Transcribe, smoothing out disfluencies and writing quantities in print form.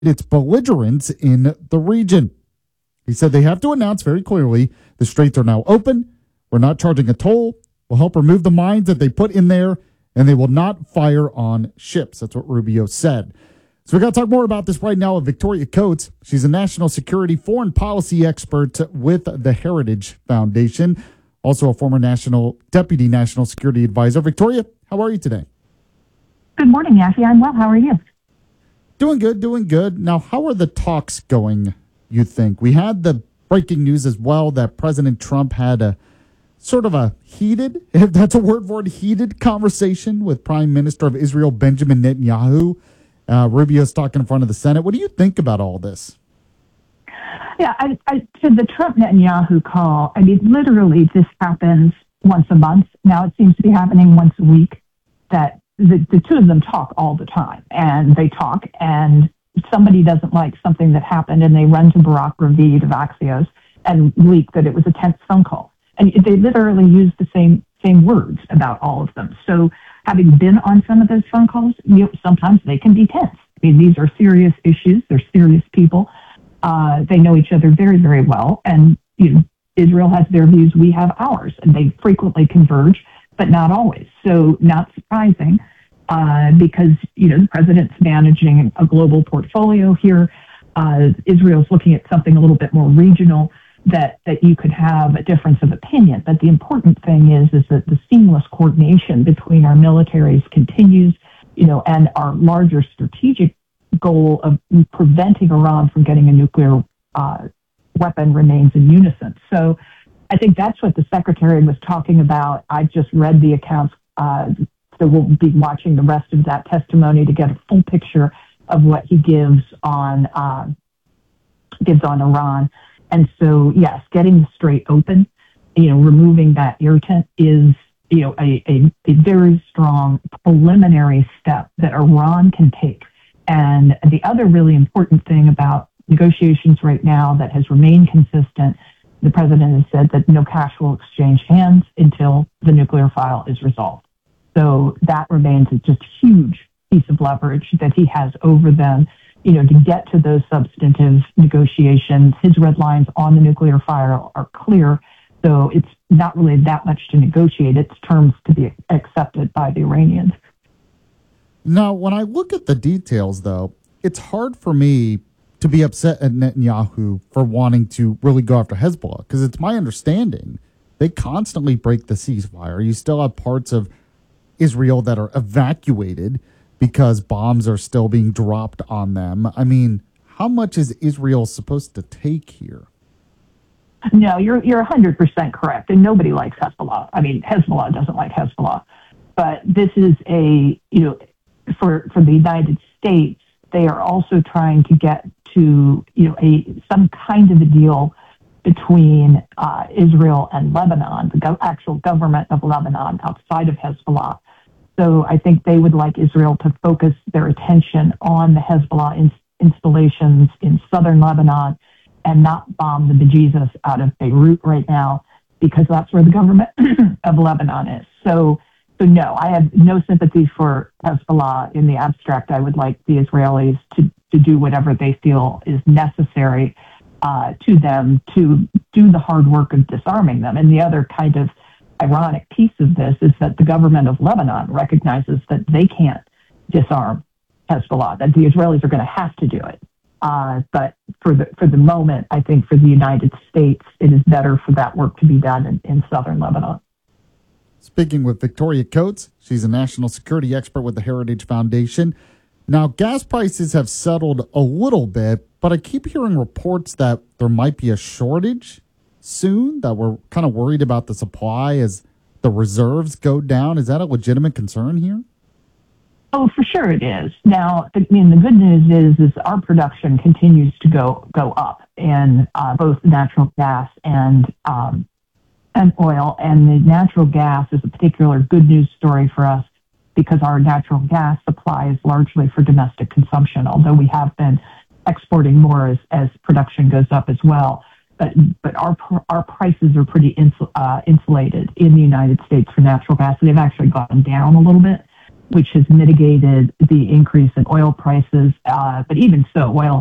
its belligerence in the region. He said they have to announce very clearly the straits are now open. We're not charging a toll. We'll help remove the mines that they put in there, and they will not fire on ships. That's what Rubio said. So we got to talk more about this right now with Victoria Coates. She's a national security foreign policy expert with the Heritage Foundation, also a former deputy national security advisor. Victoria, how are you today? Good morning, Yaffee. I'm well. How are you? Doing good, doing good. Now, how are the talks going, you think? We had the breaking news as well that President Trump had a sort of a heated, if that's a word for it, heated conversation with Prime Minister of Israel, Benjamin Netanyahu. Rubio's talking in front of the Senate. What do you think about all this? Yeah, to the Trump-Netanyahu call, I mean, literally this happens once a month. Now it seems to be happening once a week, that the two of them talk all the time. And they talk, and somebody doesn't like something that happened, and they run to Barak Ravid of Axios and leak that it was a tense phone call. And they literally use the same words about all of them. So having been on some of those phone calls, sometimes they can be tense. I mean, these are serious issues. They're serious people. They know each other very, very well. And Israel has their views, we have ours. And they frequently converge, but not always. So not surprising because, the president's managing a global portfolio here. Israel's looking at something a little bit more regional that you could have a difference of opinion. But the important thing is that the seamless coordination between our militaries continues, and our larger strategic goal of preventing Iran from getting a nuclear weapon remains in unison. So I think that's what the secretary was talking about. I just read the accounts, so we'll be watching the rest of that testimony to get a full picture of what he gives on Iran. And so, yes, getting the strait open, removing that irritant is, a very strong preliminary step that Iran can take. And the other really important thing about negotiations right now that has remained consistent, the president has said that no cash will exchange hands until the nuclear file is resolved. So that remains just a huge piece of leverage that he has over them, to get to those substantive negotiations. His red lines on the nuclear file are clear. So it's not really that much to negotiate. It's terms to be accepted by the Iranians. Now, when I look at the details, though, it's hard for me to be upset at Netanyahu for wanting to really go after Hezbollah, because it's my understanding they constantly break the ceasefire. You still have parts of Israel that are evacuated because bombs are still being dropped on them. I mean, how much is Israel supposed to take here? No, you're 100% correct, and nobody likes Hezbollah. I mean, Hezbollah doesn't like Hezbollah, but this is for the United States, they are also trying to get to some kind of a deal between Israel and Lebanon, the actual government of Lebanon outside of Hezbollah. So I think they would like Israel to focus their attention on the Hezbollah installations in southern Lebanon and not bomb the bejesus out of Beirut right now, because that's where the government of Lebanon is. So no, I have no sympathy for Hezbollah in the abstract. I would like the Israelis to do whatever they feel is necessary to them to do the hard work of disarming them. And the other kind of ironic piece of this is that the government of Lebanon recognizes that they can't disarm Hezbollah, that the Israelis are going to have to do it. But for the moment, I think for the United States, it is better for that work to be done in southern Lebanon. Speaking with Victoria Coates, she's a national security expert with the Heritage Foundation. Now, gas prices have settled a little bit, but I keep hearing reports that there might be a shortage soon, that we're kind of worried about the supply as the reserves go down. Is that a legitimate concern here? Oh, for sure it is. Now, the good news is our production continues to go up in both natural gas and oil. And the natural gas is a particular good news story for us because our natural gas supply is largely for domestic consumption, although we have been exporting more as production goes up as well. But our prices are pretty insulated in the United States for natural gas. They've actually gone down a little bit which has mitigated the increase in oil prices. But even so, oil